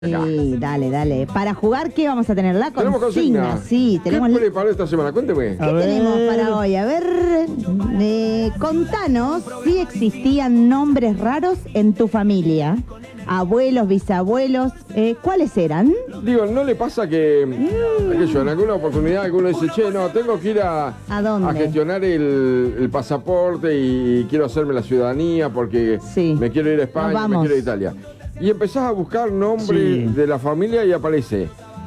Sí, dale. Para jugar, ¿qué vamos a tener? La Tenemos consigna. Sí, tenemos. ¿Qué preparó esta semana? Cuénteme. ¿Qué tenemos para hoy? A ver, contanos si existían nombres raros en tu familia. Abuelos, bisabuelos, ¿cuáles eran? Digo, ¿no le pasa que en alguna oportunidad alguno dice, che, no, tengo que ir a dónde? gestionar el pasaporte y quiero hacerme la ciudadanía porque Sí. me quiero ir a España, Nos me vamos. quiero ir a Italia? Y empezás a buscar nombres de la familia y aparece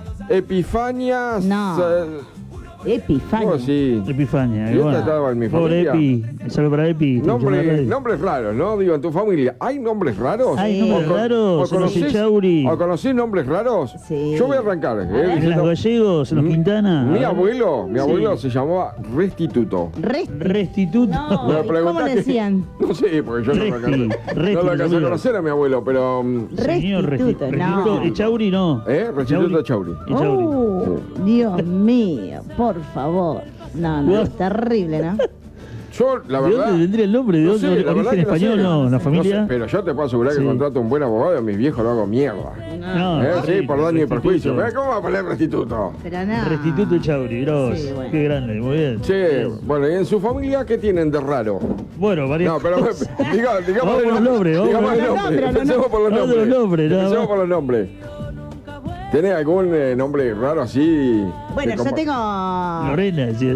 Epifania. No. Epifania. Oh, sí. Epifania. Yo estaba en mi Pobre familia. Epi. Salve para Epi. Nombres raros, ¿no? Digo, en tu familia, ¿hay nombres raros? Hay nombres raros. En los Echauri. ¿O conocés nombres raros? Sí. Yo voy a arrancar. En los diciendo, Gallegos, en los Quintana. Mi abuelo se llamaba Restituto. Restituto. No. Me ¿Cómo preguntás le que- decían? No sé, porque yo no lo alcancé a Resti, conocer a mi abuelo, pero... Señor Restituto, Restituto. no. Echauri no. Restituto Chauri. Echauri. Dios mío, por favor. No, es terrible, ¿no? Yo, la ¿De verdad... dónde vendría el nombre? ¿De no dónde? sé, la verdad ¿Origen que no español? sé. No, la familia. No sé, pero yo te puedo asegurar que Sí. contrato un buen abogado y a mis viejos lo hago mierda. No, Sí, por daño y Restituto. perjuicio. ¿Cómo va a poner Restituto? Pero no. Restituto Echauri, grosso. Sí, bueno. Qué grande, muy bien. Che, bueno, ¿y en su familia qué tienen de raro? Bueno, varias. No, pero digamos Vamos por los nombres, vamos digamos por los los nombres. nombres. Empecemos por los Vamos de nombres. los nombres, nada Empecemos más. por los nombres. ¿Tenés algún nombre raro así? Bueno, yo tengo... Lorena, decía.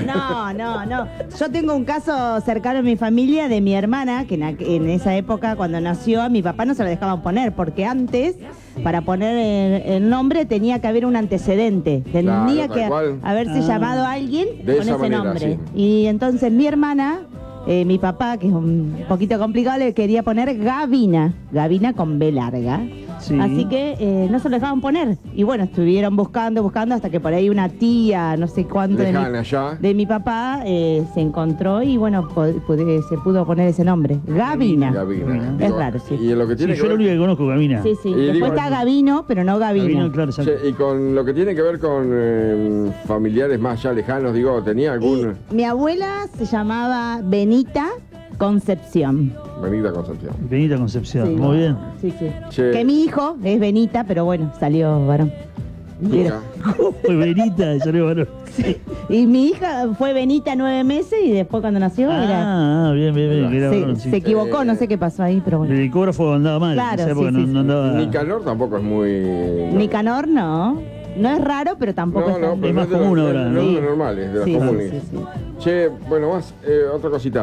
No. Yo tengo un caso cercano en mi familia de mi hermana, que en esa época, cuando nació, a mi papá no se lo dejaban poner, porque antes, para poner el nombre, tenía que haber un antecedente. Tenía tal que cual. haberse llamado a alguien De con esa ese manera, nombre. sí. Y entonces mi hermana, mi papá, que es un poquito complicado, le quería poner Gavina. Gavina con B larga. Sí. Así que no se lo dejaban poner. Y bueno, estuvieron buscando, hasta que por ahí una tía, no sé cuánto Lejana ya. de mi papá se encontró y bueno, se pudo poner ese nombre. Gavina. Gavina. Es raro, sí. Y en lo que Sí, tiene yo que lo ver... único que conozco, Gavina. Sí. Y Después digo- está Gavino, pero no Gavina. Gavina, claro, exacto. Che, y con lo que tiene que ver con familiares más ya lejanos, digo, ¿tenía algún... Mi abuela se llamaba Benita Concepción. Benita Concepción. Benita Concepción, Sí. muy bien. Sí. Che. Que mi hijo es Benita, pero bueno, salió varón. Mira. Fue Benita, y salió varón. Y mi hija fue Benita 9 meses y después cuando nació era... Bien. Era varón, sí. Se equivocó, no sé qué pasó ahí, pero bueno. El ecógrafo andaba mal. Claro, en esa época sí. no andaba. Nicanor tampoco es muy... Nicanor no. No es raro, pero tampoco es tan... pero Es más de los- común ahora, no ¿no? es de los normales, de los Sí, comunes. sí. Che, bueno, más, otra cosita.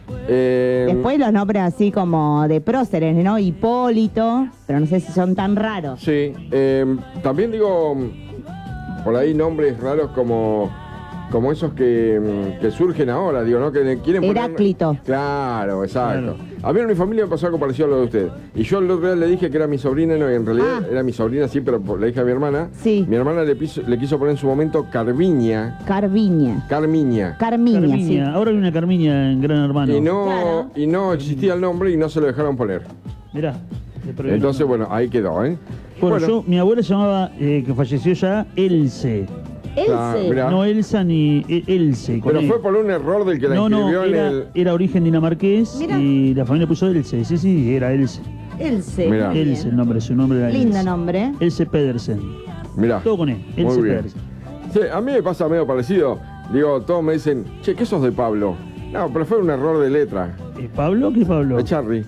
Después los nombres así como de próceres, ¿no? Hipólito, pero no sé si son tan raros. Sí, también digo, por ahí nombres raros como esos que surgen ahora, digo, ¿no? Que quieren poner... Heráclito. Claro, exacto. Claro. A mí en mi familia me pasó algo parecido a lo de usted. Y yo el otro día le dije que era mi sobrina, no, y en realidad era mi sobrina, sí, pero le dije a mi hermana. Sí. Mi hermana le quiso poner en su momento Carmiña, Carmiña, sí. Carmiña. Ahora hay una Carmiña en Gran Hermano. Claro. y no existía el nombre y no se lo dejaron poner. Mirá. Entonces, bueno, ahí quedó, ¿eh? Bueno, mi abuela se llamaba, que falleció ya, Else. Else. mirá. No Elsa ni Else. con Pero E. fue por un error del que la inscribió en el... era origen dinamarqués. Mirá. Y la familia puso Else. Sí, era Else. Else. Mirá. muy Else, el bien. nombre, su nombre era Lindo Else. nombre. Else Pedersen. Mirá. Todo con E. Muy Else bien. Pedersen. Sí, a mí me pasa medio parecido. Digo, todos me dicen, che, ¿qué sos de Pablo? No, pero fue un error de letra. ¿Pablo? ¿Qué Pablo? De Charlie.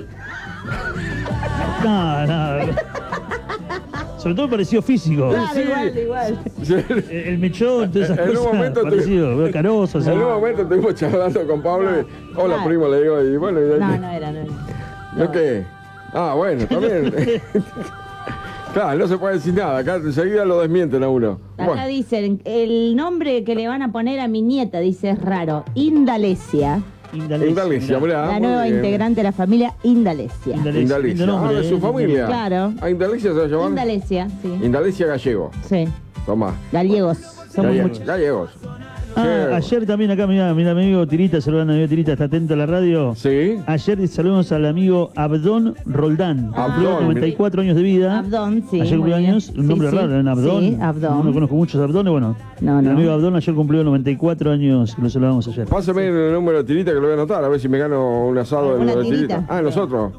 No. Sobre todo parecido físico. Claro, igual. El mechón, todas esas En un cosas. momento Parecido, veo caroso. así. En un momento estuvimos charlando con Pablo y, hola Claro. primo, le digo, y bueno, y No era. ¿no qué? Ah, bueno, también. Claro, no se puede decir nada, acá enseguida lo desmienten a uno. Acá Bueno, dicen, el nombre que le van a poner a mi nieta, dice, es raro. Indalesia. Indalesia, mirá. La muy nueva bien. integrante de la familia Indalesia. Indalesia. Indalesia. Lindo nombre, Ah, de su familia. Claro. ¿A Indalesia se va a llamar? Indalesia, sí. Indalesia Gallego. Sí. Tomá. Gallegos. Somos Gallegos. muchos. Gallegos. Ah, Che, ayer también acá, mira mi amigo Tirita, saludando a mi amigo Tirita, está atento a la radio. Sí. Ayer saludamos al amigo Abdón Roldán. Cumplió Abdón, 94 años de vida. Abdón, sí. Ayer muy cumplió bien. años, un nombre Sí, raro, ¿en Abdón? Sí, Abdón. No conozco muchos Abdones, bueno. No. El amigo Abdón ayer cumplió 94 años, lo saludamos ayer. Pásame el número de tirita que lo voy a anotar, a ver si me gano un asado ¿Alguna de tirita? tirita. Ah, nosotros.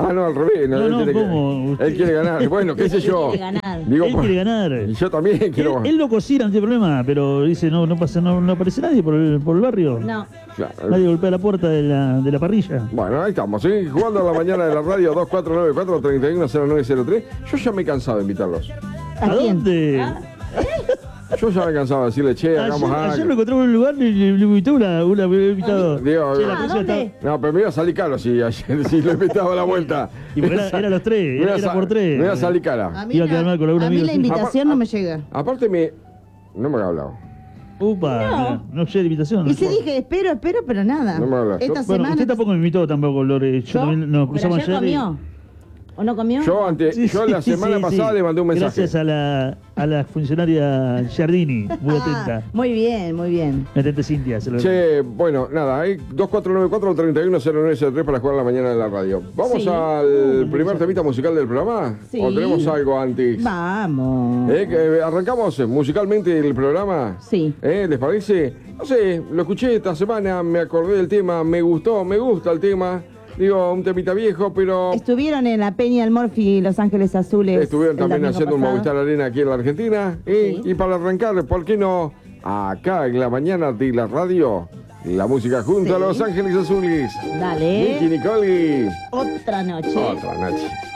Ah, no, al revés. No, él, no, tiene ¿cómo? él quiere ganar. Bueno, qué sé yo. Quiere ganar. Digo, Él quiere ganar. Y yo también quiero. Él lo cocina, no tiene problema, pero dice, no aparece nadie por el barrio. No. Claro. Nadie golpea la puerta de la parrilla. Bueno, ahí estamos, ¿sí? Jugando a la mañana de la radio 2494-310903. Yo ya me he cansado de invitarlos. ¿A quién? dónde? Yo ya me he cansado de decirle, che, hagamos algo. Ayer lo encontramos en un lugar y le invitó una invitado. Digo, Che, la ¿a próxima dónde? está- no, pero me iba a salir caro si ayer si lo invitaba a la vuelta. Y porque era los tres, Me iba a era sa- por tres. Me iba a salir cara. A Iba a quedar mal con algún a mí amigo, la sí. invitación no me llega. Aparte no me ha hablado. Upa, no sé de invitación. Y se dije, espero, pero nada. No me hablas. Esta Bueno, semana. usted tampoco me invitó tampoco, Lore. Yo también nos Pero cruzamos ayer ayer. comió. ¿O no comió? Yo la semana pasada le mandé un mensaje. Gracias a la funcionaria Giardini, muy atenta. Muy bien, muy bien. Muy atenta Cintia. Se lo... Che, bueno, nada, hay 2494-310903 para jugar la mañana de la radio. ¿Vamos Sí. al primer temita musical del programa? Sí. ¿O tenemos algo antes? Vamos. Que arrancamos musicalmente el programa. Sí. ¿Les parece? No sé, lo escuché esta semana, me acordé del tema, me gusta el tema. Digo, un temita viejo, pero Estuvieron en la Peña El Morphy Los Ángeles Azules. estuvieron el también domingo haciendo un pasado. Movistar Arena aquí en la Argentina. Sí. Y para arrancar, ¿por qué no? Acá en la mañana de la radio, la música junto Sí. a Los Ángeles Azules. Dale. Nicky Nicole. Otra noche. Otra noche.